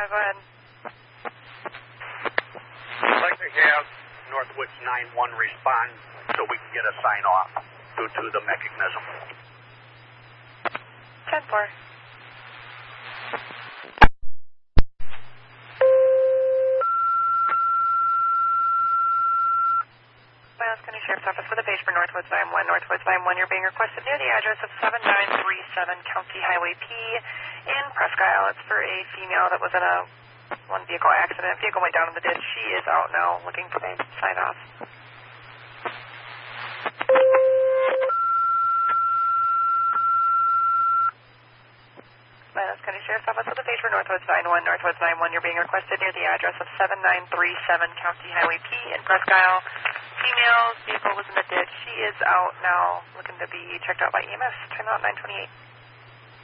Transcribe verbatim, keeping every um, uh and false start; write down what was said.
go ahead. I'd like to have Northwoods nine one respond so we can get a sign off due to the mechanism. ten four. Miles County Sheriff's Office with a page for Northwoods nine one. Northwoods nine one, you're being requested near the address of seven nine three seven County Highway P in Presque Isle. It's for a female that was in a one vehicle accident. Vehicle went down in the ditch. She is out now looking for a sign off. Miles County Sheriff's Office with a page for Northwoods nine one. Northwoods nine one, you're being requested near the address of seven nine three seven County Highway P in Presque Isle. Female, vehicle was in the ditch. She is out now looking to be checked out by E M S. Time out nine twenty-eight.